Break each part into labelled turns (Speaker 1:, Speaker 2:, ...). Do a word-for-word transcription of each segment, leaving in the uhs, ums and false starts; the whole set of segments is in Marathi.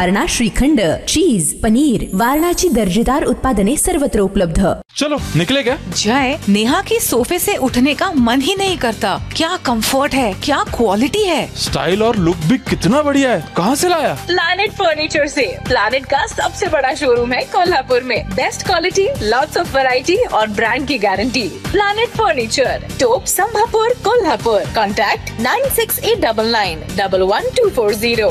Speaker 1: वारणा श्रीखंड, चीज, पनीर, वारणाची दर्जेदार उत्पादने सर्वत्र उपलब्ध।
Speaker 2: चलो निकले क्या?
Speaker 3: जय, नेहा की सोफे से उठने का मन ही नहीं करता। क्या कंफर्ट है, क्या क्वालिटी है।
Speaker 2: स्टाइल और लुक भी कितना बढ़िया है। कहाँ से लाया?
Speaker 4: प्लैनेट फर्नीचर से। प्लैनेट का सबसे बड़ा शोरूम है कोल्हापुर में। Best quality, lots of variety और ब्रांड की गारंटी। प्लैनेट फर्नीचर, टोप संभापुर, Kolhapur. Contact nine six eight double nine double one two four zero.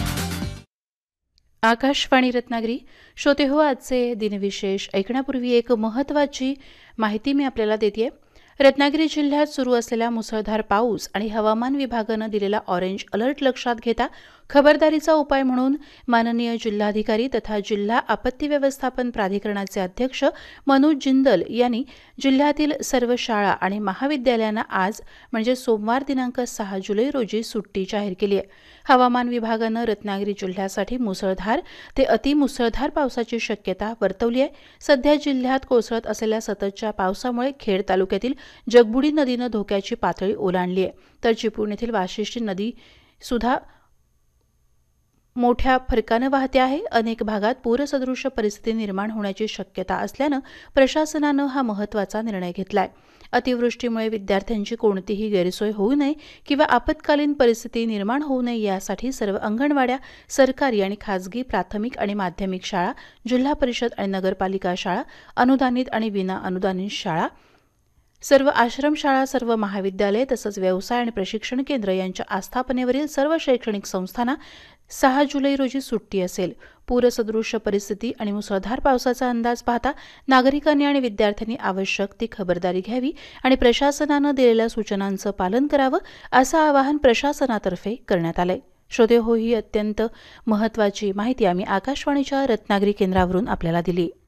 Speaker 5: Akashvani Ratnagiri श्रोते हो, आजचे दिनविशेष ऐकण्यापूर्वी एक महत्त्वाची माहिती मी आपल्याला देते. रत्नागिरी जिल्ह्यात सुरू असलेला मुसळधार पाऊस आणि हवामान विभागानं दिलेला ऑरेंज अलर्ट लक्षात घेता खबरदारीचा उपाय म्हणून माननीय जिल्हाधिकारी तथा जिल्हा आपत्ती व्यवस्थापन प्राधिकरणाचे अध्यक्ष मनोज जिंदल यांनी जिल्ह्यातील सर्व शाळा आणि महाविद्यालयांना आज म्हणजे सोमवार दिनांक सहा जुलै रोजी सुट्टी जाहीर केली आहे. हवामान विभागानं रत्नागिरी जिल्ह्यासाठी मुसळधार ते अतिमुसळधार पावसाची शक्यता वर्तवली आहे. सध्या जिल्ह्यात कोसळत असलेल्या सततच्या पावसामुळे खेड तालुक्यातील जगबुडी नदीनं धोक्याची पातळी ओलांडली आहे, तर चिपळूण येथील वाशिष्ठी नदी सुद्धा मोठ्या फरकानं वाहते आहे. अनेक भागात पूरसदृश परिस्थिती निर्माण होण्याची शक्यता असल्यानं प्रशासनानं हा महत्त्वाचा निर्णय घेतलाय. अतिवृष्टीमुळे विद्यार्थ्यांची कोणतीही गैरसोय होऊ नये किंवा आपत्कालीन परिस्थिती निर्माण होऊ नये यासाठी सर्व अंगणवाड्या, सरकारी आणि खासगी प्राथमिक आणि माध्यमिक शाळा, जिल्हा परिषद आणि नगरपालिका शाळा, अनुदानित आणि विना अनुदानित शाळा, सर्व आश्रमशाळा, सर्व महाविद्यालये तसंच व्यवसाय आणि प्रशिक्षण केंद्र यांच्या आस्थापनेवरील सर्व शैक्षणिक संस्थांना सहा जुलै रोजी सुट्टी असेल. पूरसदृश परिस्थिती आणि मुसळधार पावसाचा अंदाज पाहता नागरिकांनी आणि विद्यार्थ्यांनी आवश्यक ती खबरदारी घ्यावी आणि प्रशासनानं दिलेल्या सूचनांचं पालन करावं असं आवाहन प्रशासनातर्फे करण्यात आलंय. श्रोते हो, ही अत्यंत महत्त्वाची माहिती आम्ही आकाशवाणीच्या रत्नागिरी केंद्रावरून आपल्याला दिली.